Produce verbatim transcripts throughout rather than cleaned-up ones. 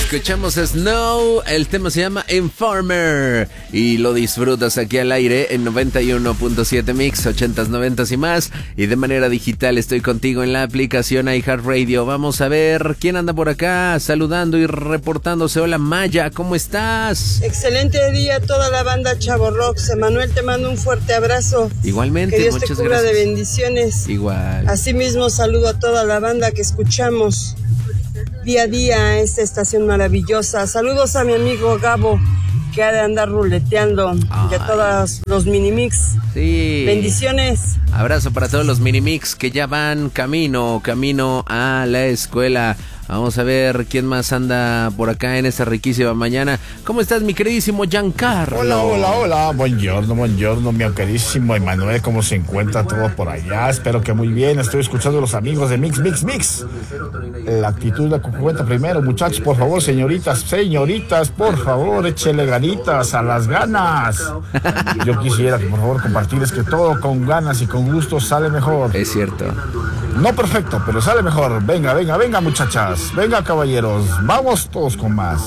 Escuchamos Snow, el tema se llama Informer y lo disfrutas aquí al aire en noventa y uno punto siete Mix, ochentas, noventas y más, y de manera digital estoy contigo en la aplicación iHeartRadio. Vamos a ver quién anda por acá saludando y reportándose. Hola Maya, ¿cómo estás? Excelente día a toda la banda Chavo Rocks. Emanuel, te mando un fuerte abrazo. Igualmente, que Dios muchas te cubra gracias. de bendiciones. Igual. Asimismo saludo a toda la banda que escuchamos día a día esta estación maravillosa. Saludos a mi amigo Gabo, que ha de andar ruleteando. Ay. De todos los minimix. Sí. Bendiciones. Abrazo para todos los minimix que ya van camino, camino a la escuela. Vamos a ver quién más anda por acá en esta riquísima mañana. ¿Cómo estás, mi queridísimo Giancarlo? Hola, hola, hola. Buongiorno, buongiorno, mi queridísimo Emanuel. ¿Cómo se encuentra todo por allá? Espero que muy bien. Estoy escuchando a los amigos de Mix, Mix, Mix. La actitud la cuenta primero, muchachos. Por favor, señoritas, señoritas, por favor, échele ganitas a las ganas. Yo quisiera que, por favor, compartirles que todo con ganas y con gusto sale mejor. Es cierto. No perfecto, pero sale mejor. Venga, venga, venga, muchachas. Venga, caballeros. Vamos todos con más.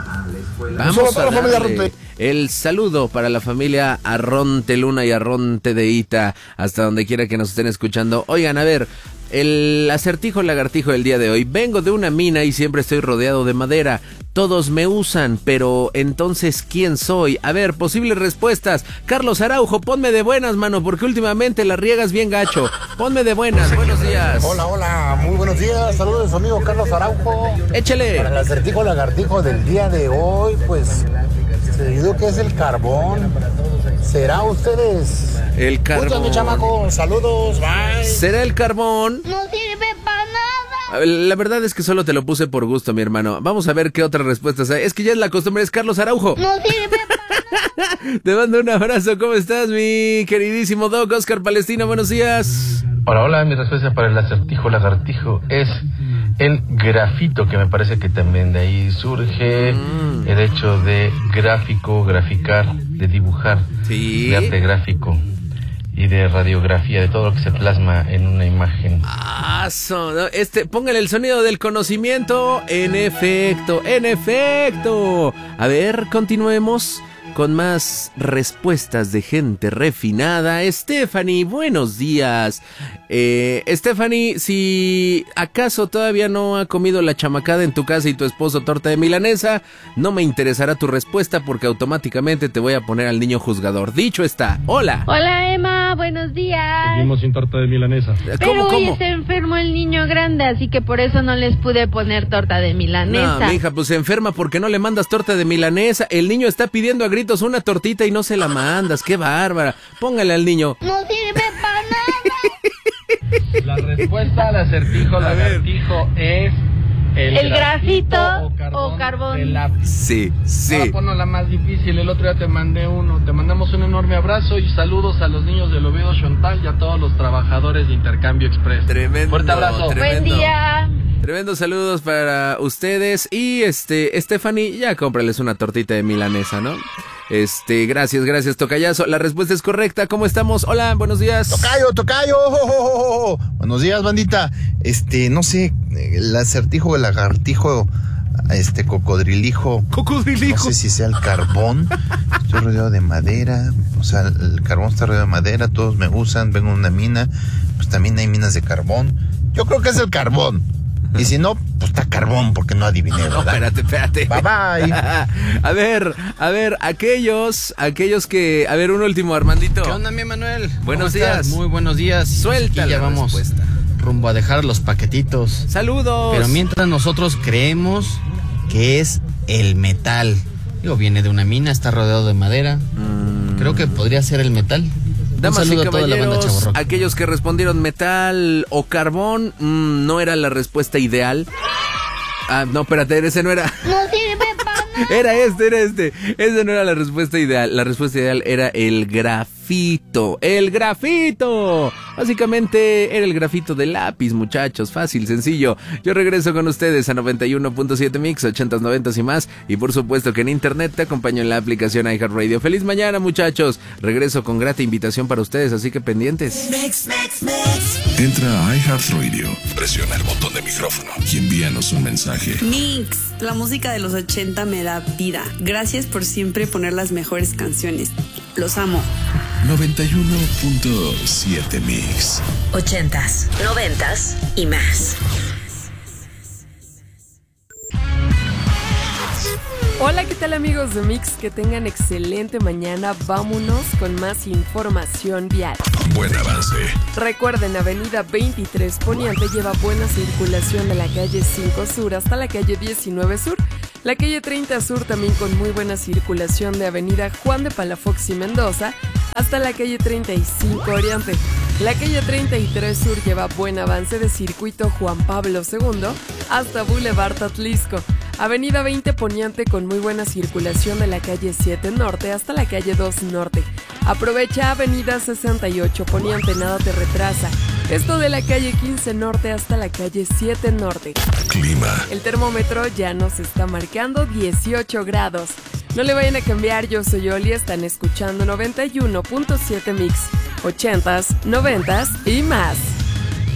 Vamos a darle el saludo para la familia Arronte Luna y Arronte de Ita, hasta donde quiera que nos estén escuchando. Oigan, a ver, el acertijo lagartijo del día de hoy. Vengo de una mina y siempre estoy rodeado de madera. Todos me usan, pero entonces, ¿quién soy? A ver, posibles respuestas. Carlos Araujo, ponme de buenas, mano, porque últimamente la riegas bien gacho. Ponme de buenas, buenos días. Hola, hola, muy buenos días. Saludos de su amigo Carlos Araujo. Échale. Para el acertijo lagartijo del día de hoy, pues, se dijo que es el carbón. ¿Será ustedes? El carbón. Escucha, mi chamaco, saludos, bye. ¿Será el carbón? No sirve para nada. La verdad es que solo te lo puse por gusto, mi hermano. Vamos a ver qué otras respuestas hay. Es que ya es la costumbre, es Carlos Araujo. No sirve para nada. Te mando un abrazo. ¿Cómo estás, mi queridísimo Doc? Oscar Palestino, buenos días. Hola, hola. Mi respuesta para el acertijo lagartijo es el grafito, que me parece que también de ahí surge mm. el hecho de gráfico, graficar, de dibujar, sí. de arte gráfico y de radiografía, de todo lo que se plasma en una imagen. Ah, son, este, póngale el sonido del conocimiento. En efecto, en efecto. A ver, continuemos con más respuestas de gente refinada. Stephanie, buenos días. Eh, Stephanie, si acaso todavía no ha comido la chamacada en tu casa y tu esposo torta de milanesa, no me interesará tu respuesta porque automáticamente te voy a poner al niño juzgador. Dicho está, hola. Hola, Emma, buenos días. Seguimos sin torta de milanesa. Pero ¿Cómo, hoy cómo? está enfermo el niño grande, así que por eso no les pude poner torta de milanesa. No, mija, pues se enferma porque no le mandas torta de milanesa. El niño está pidiendo a gritos una tortita y no se la mandas. ¡Qué bárbara! Póngale al niño. No sirve para nada. La respuesta al acertijo lagartijo es el, el grafito, grafito o carbón. O carbón. De la... Sí, sí. Ahora ponlo la más difícil. El otro día te mandé uno. Te mandamos un enorme abrazo y saludos a los niños del Oviedo Chontal y a todos los trabajadores de Intercambio Express. Tremendo. Fuerte abrazo. Tremendo. Buen día. Tremendos saludos para ustedes. Y este, Stephanie, ya cómprales una tortita de milanesa, ¿no? Este, gracias, gracias, tocayazo. La respuesta es correcta. ¿Cómo estamos? Hola, buenos días. Tocayo, tocayo. Oh, oh, oh. Buenos días, bandita. Este, no sé, el acertijo, el lagartijo, este, cocodrilijo. Cocodrilijo. No sé si sea el carbón. Estoy rodeado de madera. O sea, el carbón está rodeado de madera. Todos me usan. Vengo a una mina. Pues también hay minas de carbón. Yo creo que es el carbón. Y si no, pues está carbón, porque no adiviné, ¿verdad? No, espérate, espérate. Bye, bye. A ver, a ver, aquellos, aquellos que... A ver, un último, Armandito. ¿Qué onda, mi Manuel? Buenos días. Estás? Muy buenos días. Suelta Aquí la ya vamos respuesta. rumbo a dejar los paquetitos. ¡Saludos! Pero mientras nosotros creemos que es el metal. Digo, viene de una mina, está rodeado de madera. Mm. Creo que podría ser el metal. Damas y caballeros, aquellos que respondieron metal o carbón, mmm, no era la respuesta ideal. Ah, no, espérate, ese no era. No sirve para nada. Era este, era este. Esa no era la respuesta ideal. La respuesta ideal era el grafito. grafito. El grafito. Básicamente era el grafito de lápiz, muchachos. Fácil, sencillo. Yo regreso con ustedes a noventa y uno punto siete Mix, ochentas, noventas y más. Y por supuesto que en internet te acompaño en la aplicación iHeartRadio. Feliz mañana, muchachos. Regreso con grata invitación para ustedes, así que pendientes. Mix, mix, mix. Entra a iHeartRadio, presiona el botón de micrófono y envíanos un mensaje. Mix, la música de los ochenta me da vida. Gracias por siempre poner las mejores canciones. Los amo. noventa y uno punto siete Mix. Ochentas, noventas y más. Hola, ¿qué tal amigos de Mix? Que tengan excelente mañana. Vámonos con más información vial. Buen avance. Recuerden, avenida veintitrés Poniente lleva buena circulación de la calle cinco Sur hasta la calle diecinueve Sur. La calle treinta Sur también con muy buena circulación de avenida Juan de Palafox y Mendoza hasta la calle treinta y cinco Oriente. La calle treinta y tres Sur lleva buen avance de circuito Juan Pablo segundo hasta Boulevard Atlisco. Avenida veinte Poniente con muy buena circulación de la calle siete Norte hasta la calle dos Norte. Aprovecha avenida sesenta y ocho Poniente, nada te retrasa. Esto de la calle quince Norte hasta la calle siete Norte. Clima. El termómetro ya nos está marcando dieciocho grados. No le vayan a cambiar, yo soy Oli, están escuchando noventa y uno punto siete Mix. Ochentas, noventas y más.